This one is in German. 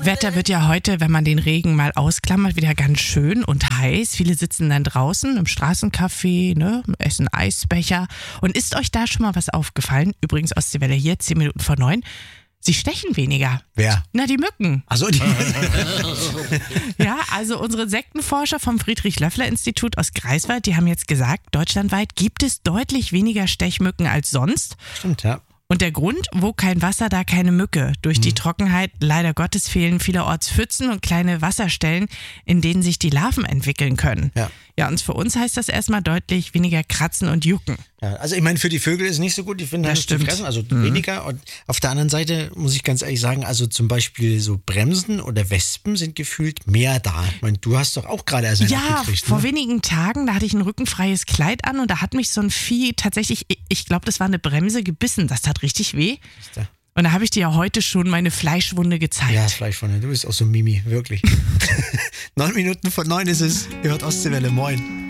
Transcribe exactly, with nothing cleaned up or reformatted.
Wetter wird ja heute, wenn man den Regen mal ausklammert, wieder ganz schön und heiß. Viele sitzen dann draußen im Straßencafé, ne, essen Eisbecher. Und ist euch da schon mal was aufgefallen? Übrigens Ostseewelle hier, zehn Minuten vor neun. Sie stechen weniger. Wer? Na, die Mücken. Ach so, die Ja, also unsere Insektenforscher vom Friedrich-Löffler-Institut aus Greifswald, die haben jetzt gesagt, deutschlandweit gibt es deutlich weniger Stechmücken als sonst. Stimmt, ja. Und der Grund, wo kein Wasser, da keine Mücke. Durch die Trockenheit leider Gottes fehlen vielerorts Pfützen und kleine Wasserstellen, in denen sich die Larven entwickeln können. Ja. Ja, und für uns heißt das erstmal deutlich weniger kratzen und jucken. Ja, also ich meine, für die Vögel ist nicht so gut, die finden halt Das nichts zu stimmt. fressen, also weniger. Und auf der anderen Seite muss ich ganz ehrlich sagen, also zum Beispiel so Bremsen oder Wespen sind gefühlt mehr da. Ich meine, du hast doch auch gerade erst einen Ja, abgekriegt, vor ne? wenigen Tagen, da hatte ich ein rückenfreies Kleid an und da hat mich so ein Vieh tatsächlich, ich- ich glaube, das war eine Bremse, gebissen. Das tat richtig weh. Ja. Und da habe ich dir ja heute schon meine Fleischwunde gezeigt. Ja, Fleisch von dir. Du bist auch so ein Mimi, wirklich. Neun Minuten vor neun ist es. Ihr hört Ostseewelle, moin.